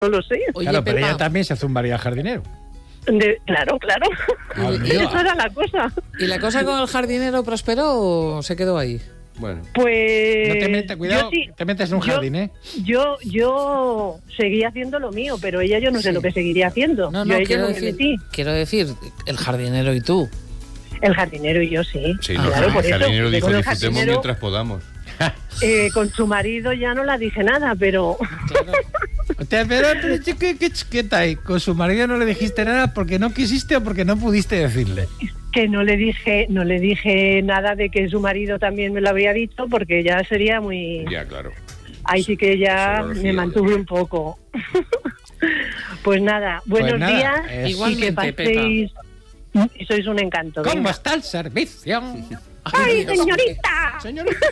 no lo sé. Oye, claro, pero Pepa, ella también se zumbaría jardinero. Claro. Esa era la cosa. ¿y la cosa con el jardinero prosperó o se quedó ahí? Bueno, Pues... No te metas, cuidado, yo sí, te metes en un jardín, ¿eh? Yo seguía haciendo lo mío, pero ella yo no sé Sí. lo que seguiría haciendo. No, yo a ella quiero no me metí. decir, el jardinero y tú. El jardinero y yo sí. sí, claro, no, por el eso. jardinero dijo, Con el disfrutemos jardinero, mientras podamos. con su marido ya no la dije nada, pero... Claro. Pero qué chiqueta hay. Con su marido no le dijiste nada porque no quisiste o porque no pudiste decirle. que no le dije nada de que su marido también me lo habría dicho, porque ya sería muy... Ya, claro. Ahí sí que ya Psicología, me mantuve un poco. Pues nada, buenos días y Igualmente, que paséis... Y sois un encanto. ¿Cómo venga. está el servicio? ¡Ay, Dios. señorita! Señorita.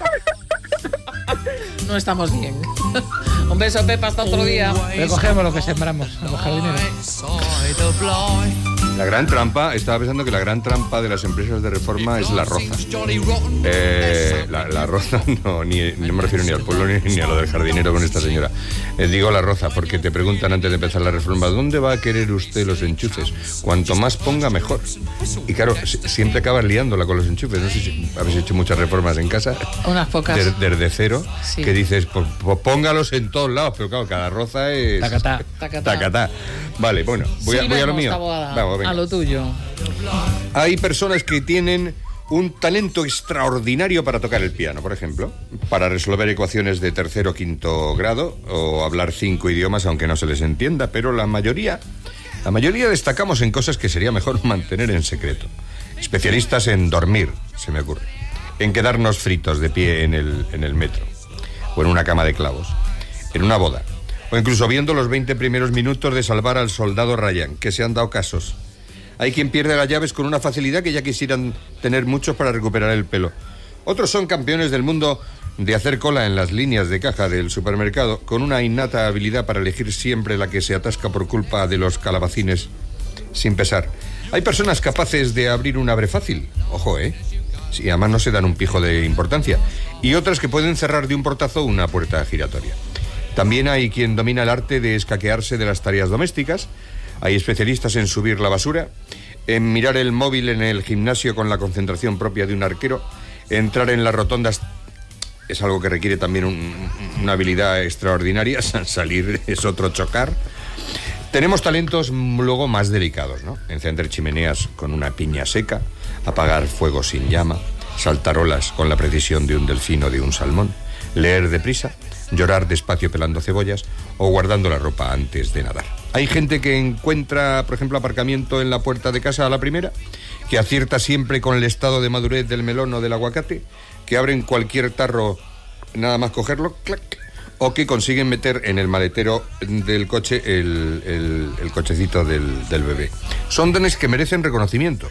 No estamos bien. Un beso, Pepa, hasta otro día. Recogemos lo que sembramos a los jardineros. La gran trampa, estaba pensando que la gran trampa de las empresas de reforma es la roza. La roza, no me refiero ni al pueblo ni a lo del jardinero con esta señora. Digo la roza, porque te preguntan antes de empezar la reforma, ¿dónde va a querer usted los enchufes? Cuanto más ponga, mejor. Y claro, siempre acabas liándola con los enchufes. No sé si habéis hecho muchas reformas en casa. Unas pocas. Desde cero, Sí. que dices, pues póngalos en todos lados, pero claro, cada roza es... Tacatá. Tacatá. Vale, bueno, voy a lo Silvemos, mío. Taboada, Vamos, venga. a lo tuyo. Hay personas que tienen un talento extraordinario para tocar el piano, por ejemplo, para resolver ecuaciones de tercero o quinto grado o hablar 5 idiomas aunque no se les entienda, pero la mayoría destacamos en cosas que sería mejor mantener en secreto. Especialistas en dormir, se me ocurre, en quedarnos fritos de pie en el metro o en una cama de clavos, en una boda, o incluso viendo los 20 primeros minutos de Salvar al soldado Ryan, que se han dado casos. Hay quien pierde las llaves con una facilidad que ya quisieran tener muchos para recuperar el pelo. Otros son campeones del mundo de hacer cola en las líneas de caja del supermercado, con una innata habilidad para elegir siempre la que se atasca por culpa de los calabacines sin pesar. Hay personas capaces de abrir un abre fácil, ojo, sí, además no se dan un pijo de importancia, y otras que pueden cerrar de un portazo una puerta giratoria. También hay quien domina el arte de escaquearse de las tareas domésticas. Hay especialistas en subir la basura, en mirar el móvil en el gimnasio con la concentración propia de un arquero, entrar en las rotondas es algo que requiere también una habilidad extraordinaria, salir es otro chocar. Tenemos talentos luego más delicados, ¿no? Encender chimeneas con una piña seca, apagar fuego sin llama, saltar olas con la precisión de un delfín o de un salmón, leer deprisa, llorar despacio pelando cebollas o guardando la ropa antes de nadar. Hay gente que encuentra, por ejemplo, aparcamiento en la puerta de casa a la primera, que acierta siempre con el estado de madurez del melón o del aguacate, que abren cualquier tarro nada más cogerlo, clac, o que consiguen meter en el maletero del coche el cochecito del bebé. Son dones que merecen reconocimiento.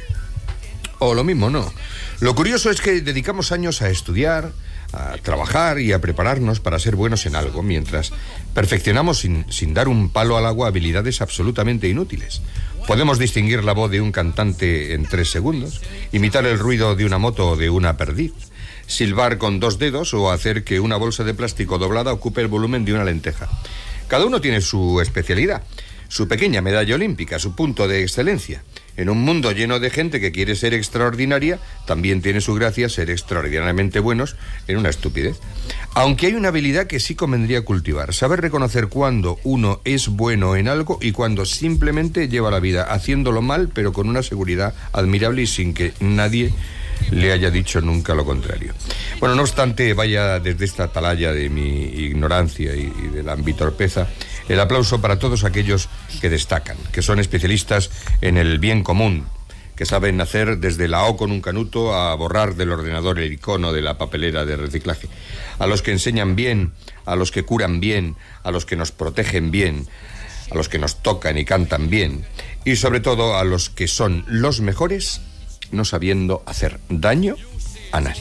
O lo mismo, no. Lo curioso es que dedicamos años a estudiar, a trabajar y a prepararnos para ser buenos en algo, mientras perfeccionamos sin dar un palo al agua habilidades absolutamente inútiles. Podemos distinguir la voz de un cantante en 3 segundos, imitar el ruido de una moto o de una perdiz, silbar con 2 dedos o hacer que una bolsa de plástico doblada ocupe el volumen de una lenteja. Cada uno tiene su especialidad, su pequeña medalla olímpica, su punto de excelencia. En un mundo lleno de gente que quiere ser extraordinaria, también tiene su gracia ser extraordinariamente buenos en una estupidez. Aunque hay una habilidad que sí convendría cultivar, saber reconocer cuándo uno es bueno en algo y cuándo simplemente lleva la vida haciéndolo mal, pero con una seguridad admirable y sin que nadie le haya dicho nunca lo contrario. Bueno, no obstante, vaya desde esta atalaya de mi ignorancia y de la ambitorpeza, el aplauso para todos aquellos que destacan, que son especialistas en el bien común, que saben hacer desde la O con un canuto a borrar del ordenador el icono de la papelera de reciclaje. A los que enseñan bien, a los que curan bien, a los que nos protegen bien, a los que nos tocan y cantan bien, y sobre todo a los que son los mejores no sabiendo hacer daño a nadie.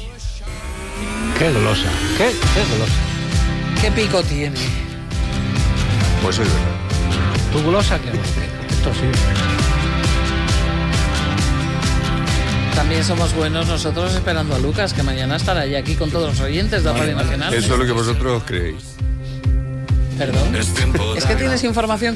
Qué golosa, qué golosa. ¿Qué pico tiene? Pues es verdad. Tu golosa, qué golosa. Esto sí. También somos buenos nosotros esperando a Lucas, que mañana estará ya aquí con todos los oyentes de la Radio Nacional. Eso es lo que vosotros creéis. Perdón. Es que tienes información